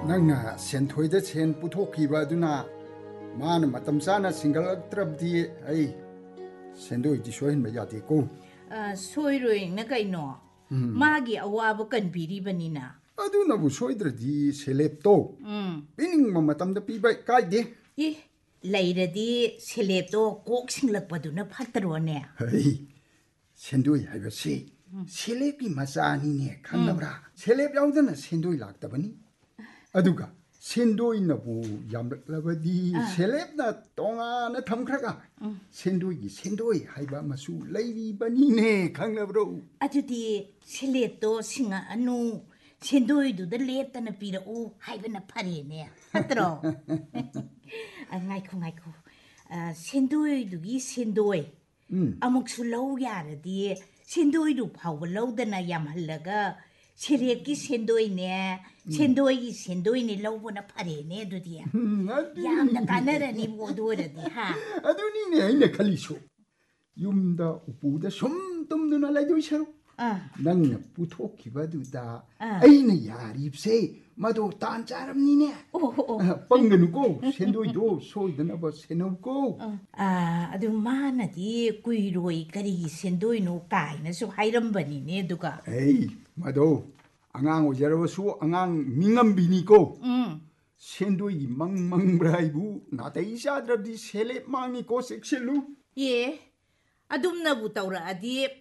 ꯅꯪꯅ ꯁꯦꯟꯊꯣꯏꯗ ꯁꯦꯟ ꯄꯨꯊꯣꯛꯈꯤꯕ ꯑꯗꯨꯅ ꯃꯥꯅ ꯃꯇꯝ ꯆꯥꯅ ꯁꯤꯡꯒꯠꯂꯛꯇ꯭ꯔꯕꯗꯤ ꯑꯩ ꯁꯦꯟꯗꯣꯏꯗꯤ ꯁꯣꯏꯍꯟꯕ ꯌꯥꯗꯦꯀꯣ ꯁꯣꯏꯔꯣꯏꯅ ꯀꯩꯅꯣ ꯃꯥꯒꯤ ꯑꯋꯥꯕ ꯀꯟꯕꯤꯔꯤꯕꯅꯤꯅ ꯑꯗꯨꯅꯕꯨ ꯁꯣꯏꯗ꯭ꯔꯗꯤ ꯁꯦꯂꯦꯞꯇꯣ ꯄꯤꯅꯤꯡꯕ ꯃꯇꯝꯗ ꯄꯤꯕ ꯀꯥꯏꯗꯦ ꯏ ꯂꯩꯔꯗꯤ ꯁꯦꯂꯦꯞꯇꯣ ꯀꯣꯛ ꯁꯤꯡꯂꯛꯄꯗꯨꯅ ꯐꯠꯇ꯭ꯔꯣꯅꯦ ꯍꯩ ꯁꯦꯟꯗꯣꯏ ꯍꯥꯏꯕꯁꯤ ꯁꯦꯂꯦꯞꯀꯤ ꯃꯆꯥꯅꯤꯅꯦ ꯈꯪꯂꯕ꯭ꯔꯥ ꯁꯦꯂꯦꯞ ꯌꯥꯎꯗꯅ ꯁꯦꯟꯗꯣꯏ ꯂꯥꯛꯇꯕꯅꯤ ꯑꯗꯨꯒ ꯁꯦꯟꯗꯣꯏꯅꯕꯨ ꯌꯥꯝꯂꯛꯂꯕꯗꯤ ꯁꯦꯂꯦꯞꯅ ꯇꯣꯉꯥꯟꯅ ꯊꯝꯈ꯭ꯔꯒ ꯁꯦꯟꯗꯣꯏꯒꯤ ꯁꯦꯟꯗꯣꯏ ꯍꯥꯏꯕ ꯑꯃꯁꯨ ꯂꯩꯔꯤꯕꯅꯤꯅꯦ ꯈꯪꯂꯕ꯭ꯔꯣ ꯑꯗꯨꯗꯤ ꯁꯦꯂꯦꯞꯇꯣ ꯁꯤꯡꯉꯛꯑꯅꯨ ꯁꯦꯟꯗꯣꯏꯗꯨꯗ ꯂꯦꯞꯇꯅ ꯄꯤꯔꯛꯎ ꯍꯥꯏꯕꯅ ꯐꯔꯦꯅꯦ ꯅꯠꯇ꯭ꯔꯣ ꯉꯥꯏꯈꯣ ꯁꯦꯟꯗꯣꯏꯗꯨꯒꯤ ꯁꯦꯟꯗꯣꯏ ꯑꯃꯨꯛꯁꯨ ꯂꯧ ꯌꯥꯔꯗꯤ ꯁꯦꯟꯗꯣꯏꯗꯨ ꯐꯥꯎꯕ ꯂꯧꯗꯅ ꯌꯥꯝꯍꯜꯂꯒ ꯁꯦꯂꯦꯞꯀꯤ ꯁꯦꯟꯗꯣꯏꯅꯦ ꯁꯦꯟꯗꯣꯏꯒꯤ ꯁꯦꯟꯗꯣꯏꯅꯦ ꯂꯧꯕꯅ ꯐꯔꯦꯅꯦ ꯑꯗꯨꯗꯤ ꯌꯥꯝꯅ ꯀꯥꯟꯅꯔꯅꯤꯕꯣ ꯑꯗꯨ ꯑꯣꯏꯔꯗꯤ ꯍꯥ ꯑꯗꯨꯅꯤꯅꯦ ꯑꯩꯅ ꯈꯜꯂꯤꯁꯨ ꯌꯨꯝꯗ ꯎꯄꯨꯗ ꯁꯨꯝ ꯇꯨꯝꯗꯨꯅ ꯂꯩꯗꯣꯏ ꯁꯔꯨꯛ ꯅꯪꯅ ꯄꯨꯊꯣꯛꯈꯤꯕꯗꯨꯗ ꯑꯩꯅ ꯌꯥꯔꯤꯕꯁꯦ ꯃꯗꯣ ꯇꯥꯟ ꯆꯥꯔꯝꯅꯤꯅꯦ ꯄꯪꯒꯅꯨꯀꯣ ꯁꯦꯟꯗꯣꯏꯗꯣ ꯁꯣꯏꯗꯅꯕ ꯁꯦꯟꯅꯧꯀꯣ ꯑꯗꯨ ꯃꯥꯅꯗꯤ ꯀꯨꯏꯔꯣꯏ ꯀꯔꯤꯒꯤ ꯁꯦꯟꯗꯣꯏꯅꯣ ꯀꯥꯏꯅꯁꯨ ꯍꯥꯏꯔꯝꯕꯅꯤꯅꯦ ꯑꯗꯨꯒ ꯃꯗꯣ ꯑꯉꯥꯡ ꯑꯣꯏꯖꯔꯕꯁꯨ ꯑꯉꯥꯡ ꯃꯤꯉꯝꯕꯤꯅꯤꯀꯣ ꯁꯦꯟꯗꯣꯏꯒꯤ ꯃꯪꯕ꯭ꯔꯥ ꯍꯥꯏꯕꯨ ꯅꯥꯇꯩ ꯆꯥꯗ꯭ꯔꯕꯗꯤ ꯁꯦꯂꯦꯞ ꯃꯥꯡꯅꯤꯀꯣ ꯆꯦꯛꯁꯤꯜꯂꯨ ꯑꯦ ꯑꯗꯨꯝꯅꯕꯨ ꯇꯧꯔꯛꯑꯗꯤ